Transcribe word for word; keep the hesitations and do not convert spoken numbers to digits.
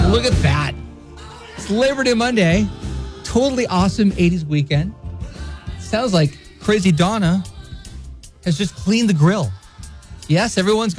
Look at that. It's Labor Day Monday. Totally awesome eighties weekend. Sounds like Crazy Donna has just cleaned the grill. Yes, everyone's